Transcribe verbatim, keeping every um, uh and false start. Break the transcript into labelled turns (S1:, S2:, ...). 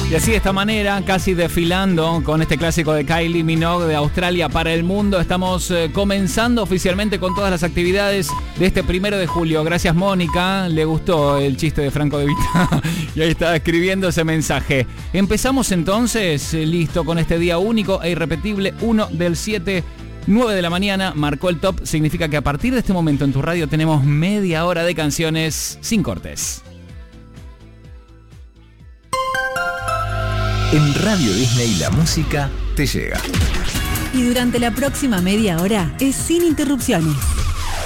S1: Y así de esta manera, casi desfilando con este clásico de Kylie Minogue de Australia para el mundo, estamos eh, comenzando oficialmente con todas las actividades de este primero de julio. Gracias, Mónica, le gustó el chiste de Franco De Vita y ahí está escribiendo ese mensaje. Empezamos entonces, eh, listo, con este día único e irrepetible, uno del siete, nueve de la mañana, marcó el top. Significa que a partir de este momento en tu radio tenemos media hora de canciones sin cortes.
S2: En Radio Disney la música te llega.
S3: Y durante la próxima media hora es sin interrupciones.